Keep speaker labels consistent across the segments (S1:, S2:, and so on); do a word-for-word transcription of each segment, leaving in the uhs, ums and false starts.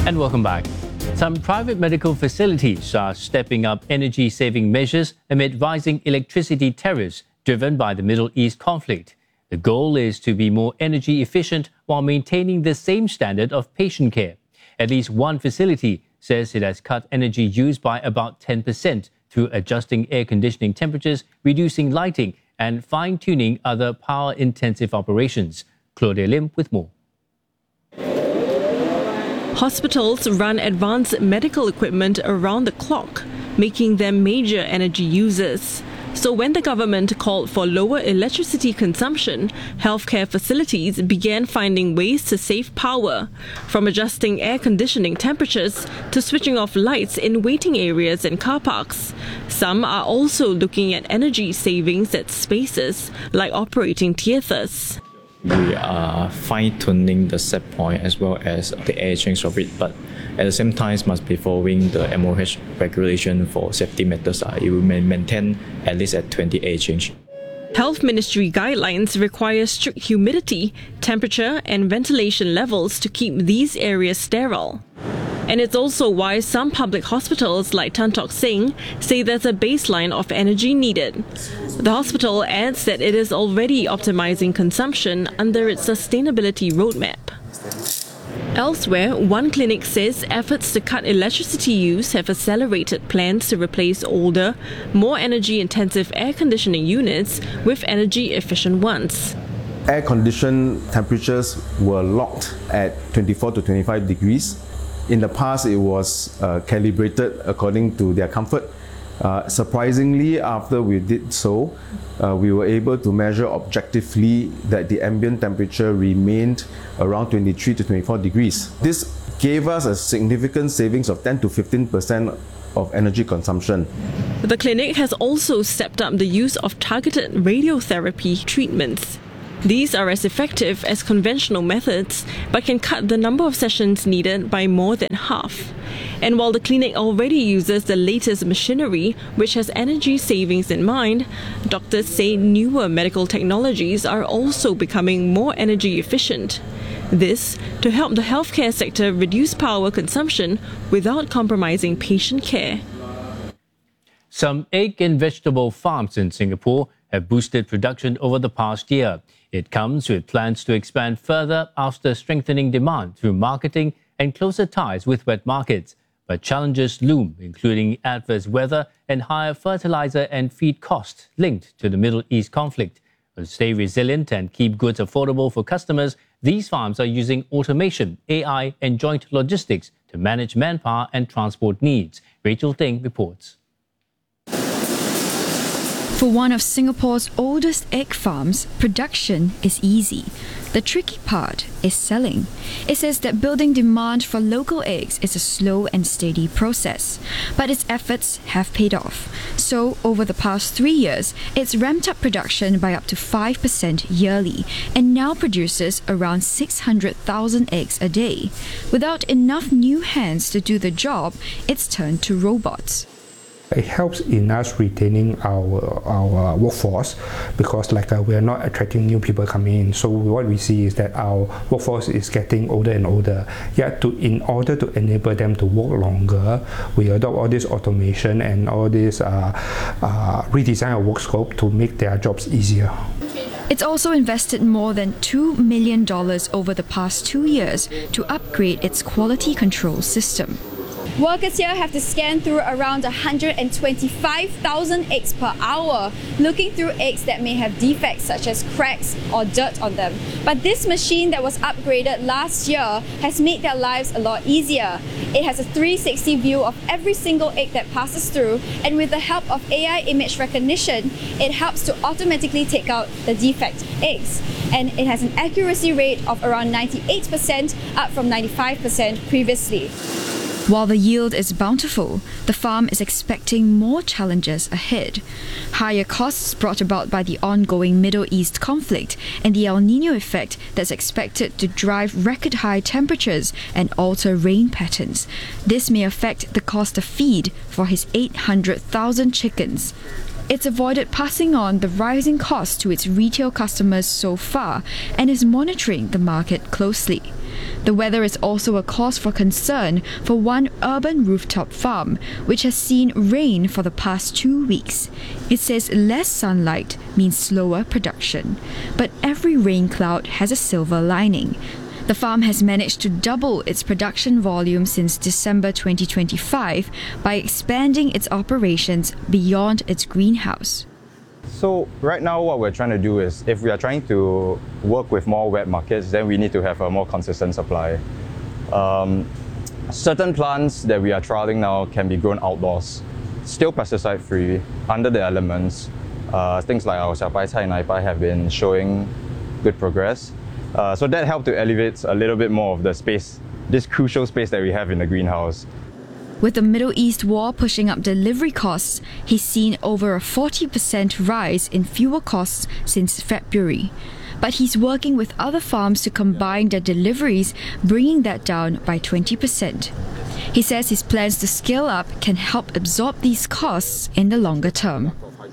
S1: And welcome back. Some private medical facilities are stepping up energy-saving measures amid rising electricity tariffs driven by the Middle East conflict. The goal is to be more energy efficient while maintaining the same standard of patient care. At least one facility says it has cut energy use by about ten percent through adjusting air conditioning temperatures, reducing lighting, and fine-tuning other power-intensive operations. Claudia Lim with more.
S2: Hospitals run advanced medical equipment around the clock, making them major energy users. So when the government called for lower electricity consumption, healthcare facilities began finding ways to save power, from adjusting air conditioning temperatures to switching off lights in waiting areas and car parks. Some are also looking at energy savings at spaces, like operating theatres.
S3: We are fine-tuning the set point as well as the air change of it, but at the same time must be following the M O H regulation for safety matters. It will maintain at least at twenty air change.
S2: Health Ministry guidelines require strict humidity, temperature and ventilation levels to keep these areas sterile. And it's also why some public hospitals like Tan Tock Seng say there's a baseline of energy needed. The hospital adds that it is already optimizing consumption under its sustainability roadmap. Elsewhere, one clinic says efforts to cut electricity use have accelerated plans to replace older, more energy-intensive air conditioning units with energy-efficient ones.
S4: Air-conditioned temperatures were locked at twenty-four to twenty-five degrees. In the past, it was uh, calibrated according to their comfort. Uh, surprisingly, after we did so, uh, we were able to measure objectively that the ambient temperature remained around twenty-three to twenty-four degrees. This gave us a significant savings of ten to fifteen percent of energy consumption.
S2: The clinic has also stepped up the use of targeted radiotherapy treatments. These are as effective as conventional methods, but can cut the number of sessions needed by more than half. And while the clinic already uses the latest machinery, which has energy savings in mind, doctors say newer medical technologies are also becoming more energy efficient. This to help the healthcare sector reduce power consumption without compromising patient care.
S1: Some egg and vegetable farms in Singapore have boosted production over the past year. It comes with plans to expand further after strengthening demand through marketing and closer ties with wet markets. But challenges loom, including adverse weather and higher fertilizer and feed costs linked to the Middle East conflict. To stay resilient and keep goods affordable for customers, these farms are using automation, A I and joint logistics to manage manpower and transport needs. Rachel Ting reports.
S5: For one of Singapore's oldest egg farms, production is easy. The tricky part is selling. It says that building demand for local eggs is a slow and steady process, but its efforts have paid off. So, over the past three years, it's ramped up production by up to five percent yearly and now produces around six hundred thousand eggs a day. Without enough new hands to do the job, it's turned to robots.
S6: It helps in us retaining our our workforce because like uh, we are not attracting new people coming in. So what we see is that our workforce is getting older and older. Yet to in order to enable them to work longer, we adopt all this automation and all this uh, uh, redesign our work scope to make their jobs easier.
S5: It's also invested more than two million dollars over the past two years to upgrade its quality control system.
S7: Workers here have to scan through around one hundred twenty-five thousand eggs per hour, looking through eggs that may have defects such as cracks or dirt on them. But this machine that was upgraded last year has made their lives a lot easier. It has a three sixty view of every single egg that passes through, and with the help of A I image recognition, it helps to automatically take out the defect eggs. And it has an accuracy rate of around ninety-eight percent, up from ninety-five percent previously.
S5: While the yield is bountiful, the farm is expecting more challenges ahead. Higher costs brought about by the ongoing Middle East conflict and the El Niño effect that's expected to drive record-high temperatures and alter rain patterns. This may affect the cost of feed for his eight hundred thousand chickens. It's avoided passing on the rising costs to its retail customers so far and is monitoring the market closely. The weather is also a cause for concern for one urban rooftop farm, which has seen rain for the past two weeks. It says less sunlight means slower production. But every rain cloud has a silver lining. The farm has managed to double its production volume since December twenty twenty-five by expanding its operations beyond its greenhouse.
S8: So right now what we're trying to do is, if we are trying to work with more wet markets, then we need to have a more consistent supply. Um, certain plants that we are trialing now can be grown outdoors, still pesticide free, under the elements. Uh, things like our Xiaopai Cai Naipai have been showing good progress. Uh, so that helped to alleviate a little bit more of the space, this crucial space that we have in the greenhouse.
S5: With the Middle East war pushing up delivery costs, he's seen over a forty percent rise in fuel costs since February. But he's working with other farms to combine their deliveries, bringing that down by twenty percent. He says his plans to scale up can help absorb these costs in the longer term.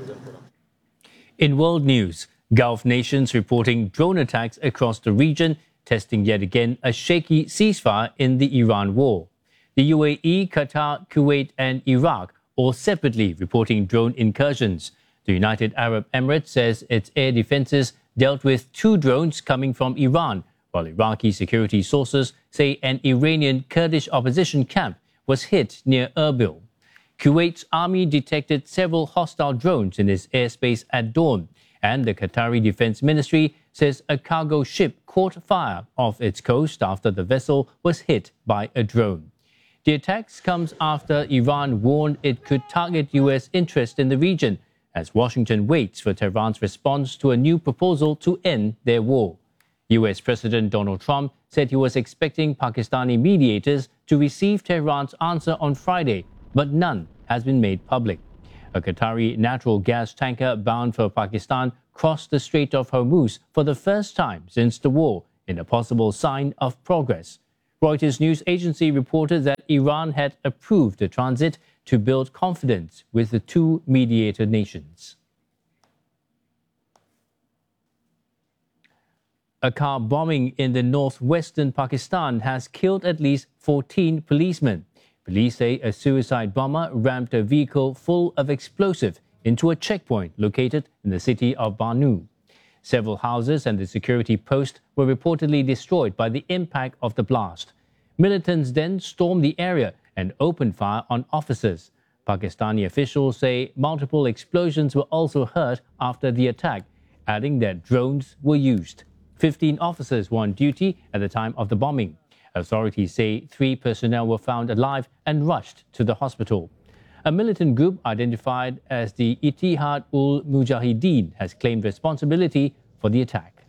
S1: In world news, Gulf nations reporting drone attacks across the region, testing yet again a shaky ceasefire in the Iran war. The U A E, Qatar, Kuwait and Iraq all separately reporting drone incursions. The United Arab Emirates says its air defenses dealt with two drones coming from Iran, while Iraqi security sources say an Iranian Kurdish opposition camp was hit near Erbil. Kuwait's army detected several hostile drones in its airspace at dawn, and the Qatari Defense Ministry says a cargo ship caught fire off its coast after the vessel was hit by a drone. The attacks comes after Iran warned it could target U S interests in the region, as Washington waits for Tehran's response to a new proposal to end their war. U S President Donald Trump said he was expecting Pakistani mediators to receive Tehran's answer on Friday, but none has been made public. A Qatari natural gas tanker bound for Pakistan crossed the Strait of Hormuz for the first time since the war, in a possible sign of progress. Reuters news agency reported that Iran had approved the transit to build confidence with the two mediator nations. A car bombing in the northwestern Pakistan has killed at least fourteen policemen. Police say a suicide bomber rammed a vehicle full of explosive into a checkpoint located in the city of Banu. Several houses and the security post were reportedly destroyed by the impact of the blast. Militants then stormed the area and opened fire on officers. Pakistani officials say multiple explosions were also heard after the attack, adding that drones were used. Fifteen officers were on duty at the time of the bombing. Authorities say three personnel were found alive and rushed to the hospital. A militant group identified as the Ittihad ul Mujahideen has claimed responsibility for the attack.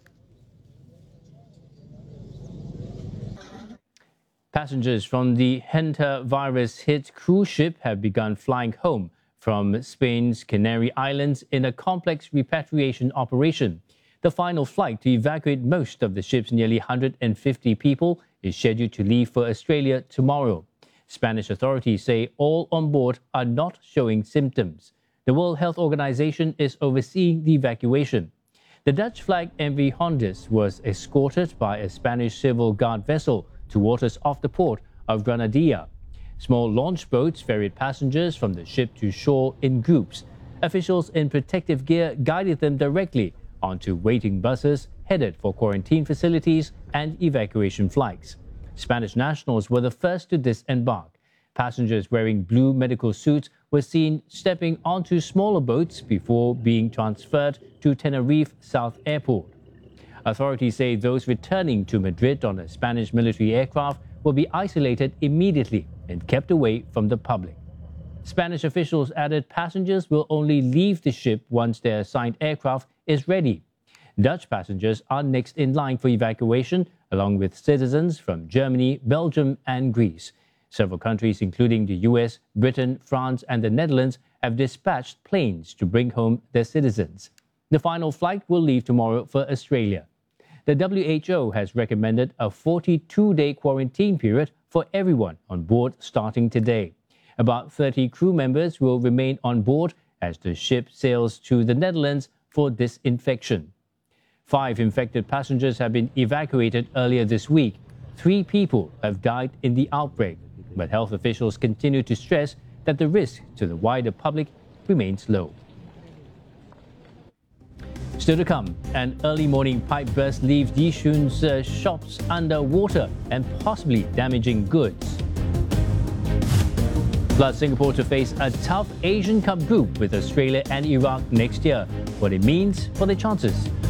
S1: Passengers from the hantavirus-hit cruise ship have begun flying home from Spain's Canary Islands in a complex repatriation operation. The final flight to evacuate most of the ship's nearly one hundred fifty people is scheduled to leave for Australia tomorrow. Spanish authorities say all on board are not showing symptoms. The World Health Organization is overseeing the evacuation. The Dutch-flagged M V Hondius was escorted by a Spanish Civil Guard vessel to waters off the port of Granadilla. Small launch boats ferried passengers from the ship to shore in groups. Officials in protective gear guided them directly onto waiting buses headed for quarantine facilities and evacuation flights. Spanish nationals were the first to disembark. Passengers wearing blue medical suits were seen stepping onto smaller boats before being transferred to Tenerife South Airport. Authorities say those returning to Madrid on a Spanish military aircraft will be isolated immediately and kept away from the public. Spanish officials added passengers will only leave the ship once their assigned aircraft is ready. Dutch passengers are next in line for evacuation, along with citizens from Germany, Belgium and Greece. Several countries, including the U S, Britain, France and the Netherlands, have dispatched planes to bring home their citizens. The final flight will leave tomorrow for Australia. The W H O has recommended a forty-two day quarantine period for everyone on board starting today. About thirty crew members will remain on board as the ship sails to the Netherlands for disinfection. Five infected passengers have been evacuated earlier this week. three people have died in the outbreak, but health officials continue to stress that the risk to the wider public remains low. Still to come, an early morning pipe burst leaves Yishun's uh, shops under water and possibly damaging goods. Plus, Singapore to face a tough Asian Cup group with Australia and Iraq next year. What it means for their chances.